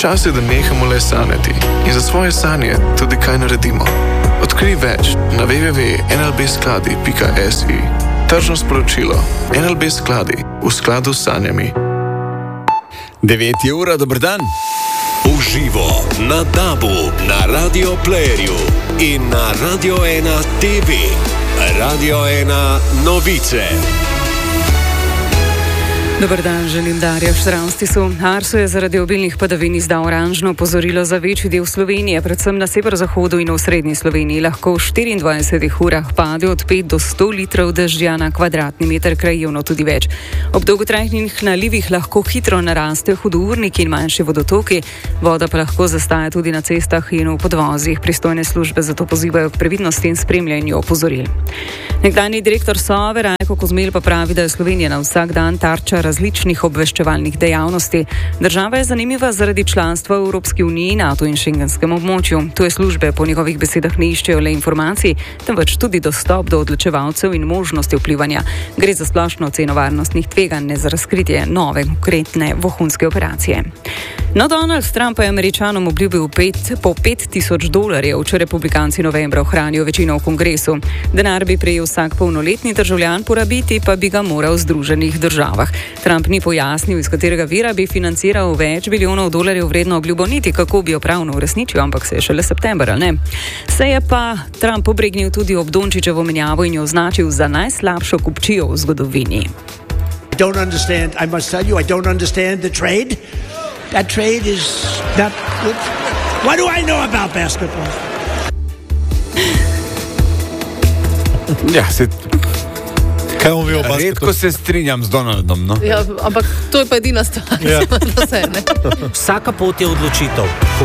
Čas je, da nehamo le sanjati in za svoje sanje tudi kaj naredimo. Odkrij več na www.nlbskladi.si. Tržno sporočilo. NLB Skladi v skladu s sanjami. 9 je ura, dober dan. Uživo na DAB-u, na Radio Playerju in na Radio 1 TV. Radio 1 novice. Dober dan, želim Darja Štranstisu. Arso je zaradi obilnih padavin izdal oranžno opozorilo za večji del Slovenije, predvsem na severozahodu in v srednji Sloveniji. Lahko v 24 urah pade od 5 do 100 litrov dežja na kvadratni meter, krajevno tudi več. Ob dolgotrajnih nalivih lahko hitro narastejo hudourniki in manjši vodotoki, voda pa lahko zastaja tudi na cestah in v podvozih. Pristojne službe zato pozivajo k previdnosti in spremljanju opozoril. Nekdanji direktor Sove Rajko Kozmelj pa pravi, da je Slovenija na vsak dan tarča različnih obveščevalnih dejavnosti. Država je zanimiva zaradi članstva v Evropski uniji, NATO in šengenskem območju. Tuje službe po njegovih besedah ne iščejo le informacij, temveč tudi dostop do odločevalcev in možnosti vplivanja. Gre za splošno oceno varnostnih tveganj, ne za razkritje nove konkretne vohunske operacije. No, Donald Trump je Američanom obljubil po $5,000, če republikanci novembra ohranijo večino v kongresu. Denar bi prejel vsak polnoletni državljan, porabiti pa bi ga moral v Združenih državah. Trump ni pojasnil, iz katerega vira bi financiral več bilijonov dolarjev vredno obljubo, niti kako bi jo pravno uresničil, ampak se je šele september, ne? Se je pa Trump obregnil tudi ob Dončićevo menjavo in jo označil za najslabšo kupčijo v zgodovini. I must tell you, I don't understand the trade. That trade is not... What do I know about basketball? Ja, Kaj on ve o basketbalu? redko se strinjam z Donaldom, no. Ja, ampak to je pa edina stvar, Ja. za vse, ne? Vsaka pot je odločitev.